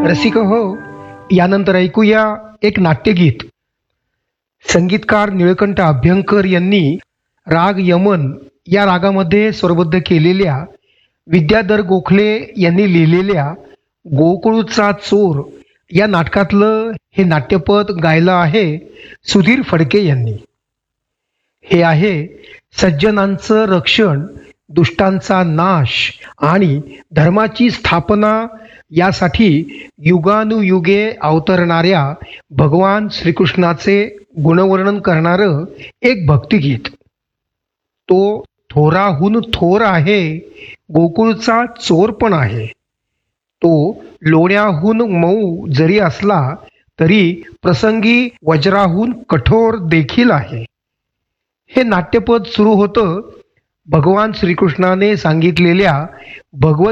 रसिक हो, यानंतर ऐकूया एक नाट्यगीत. संगीतकार निळकंठ अभ्यंकर यांनी राग यमन या रागामध्ये स्वरबद्ध केलेल्या, विद्याधर गोखले यांनी लिहिलेल्या गोकुळचा चोर या नाटकातलं हे नाट्यपद गायलं आहे सुधीर फडके यांनी. हे आहे सज्जनांचं रक्षण, दुष्टांचा नाश आणि धर्माची स्थापना यासाठी युगानुयुगे अवतरणाऱ्या भगवान श्रीकृष्णाचे गुणवर्णन करणारं एक भक्तिगीत. तो थोराहून थोर आहे, गोकुळचा चोर पण आहे. तो लोण्याहून मऊ जरी असला तरी प्रसंगी वज्राहून कठोर देखील आहे. हे नाट्यपद सुरू होतं भगवान श्रीकृष्णाने सांगितलेल्या भगवत